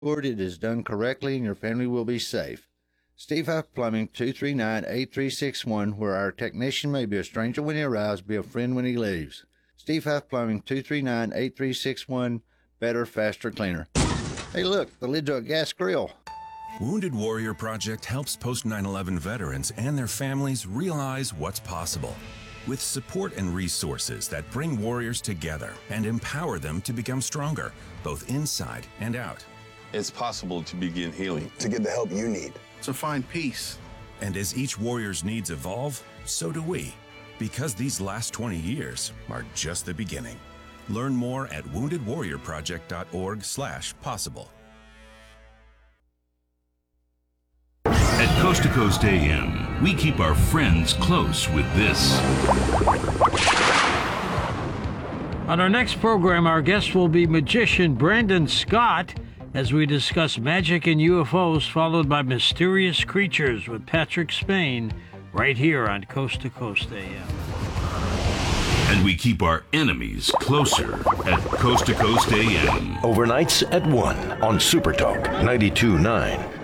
It is done correctly and your family will be safe. Steve Huff Plumbing, 239-8361, where our technician may be a stranger when he arrives, be a friend when he leaves. Steve Huff Plumbing, 239-8361, better, faster, cleaner. Hey, look, the lid's of a gas grill. Wounded Warrior Project helps post 9/11 veterans and their families realize what's possible. With support and resources that bring warriors together and empower them to become stronger, both inside and out. It's possible to begin healing. To get the help you need. To find peace. And as each warrior's needs evolve, so do we. Because these last 20 years are just the beginning. Learn more at woundedwarriorproject.org/possible. At Coast to Coast AM, we keep our friends close with this. On our next program, our guest will be magician Brandon Scott as we discuss magic and UFOs, followed by mysterious creatures with Patrick Spain, right here on Coast to Coast AM. And we keep our enemies closer at Coast to Coast AM. Overnights at 1 on Super Talk 92.9.